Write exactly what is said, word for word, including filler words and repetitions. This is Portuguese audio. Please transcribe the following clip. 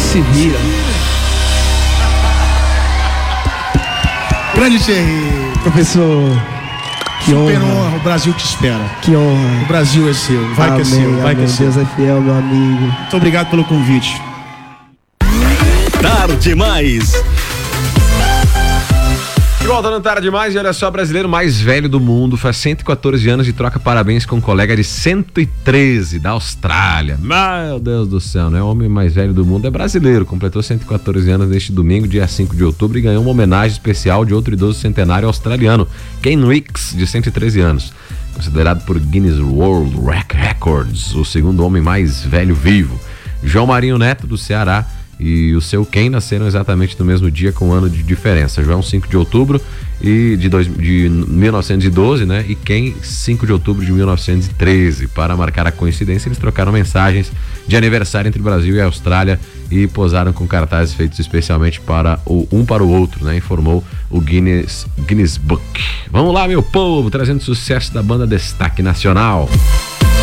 Se vira. Grande Thierry. Professor, que Super honra. honra, o Brasil te espera. Que honra. O Brasil é seu, vai Amém, que é seu, vai amém. que é seu. Deus é fiel, meu amigo. Muito obrigado pelo convite. Tarde Demais. De volta no Tarde Demais, e olha só, brasileiro mais velho do mundo, faz cento e quatorze anos e troca parabéns com um colega de cento e treze da Austrália. Meu Deus do céu, né? O homem mais velho do mundo é brasileiro, completou cento e quatorze anos neste domingo, dia cinco de outubro, e ganhou uma homenagem especial de outro idoso centenário australiano, Ken Wicks, de cento e treze anos. Considerado por Guinness World Records, o segundo homem mais velho vivo. João Marinho Neto, do Ceará, e o seu Ken nasceram exatamente no mesmo dia, com um ano de diferença. João, cinco de outubro e de, dois, de mil novecentos e doze, né? E Ken, cinco de outubro de mil novecentos e treze. Para marcar a coincidência, eles trocaram mensagens de aniversário entre Brasil e Austrália e posaram com cartazes feitos especialmente para o um para o outro, né? Informou o Guinness, Guinness Book. Vamos lá, meu povo, trazendo sucesso da banda Destaque Nacional.